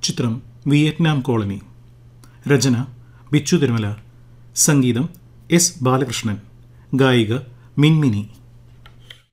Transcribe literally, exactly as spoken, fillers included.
ചിത്രം Vietnam colony. രചന ബിച്ചു തിരുമല. സംഗീതം S Balakrishnan. ഗായിക മിൻമിനി.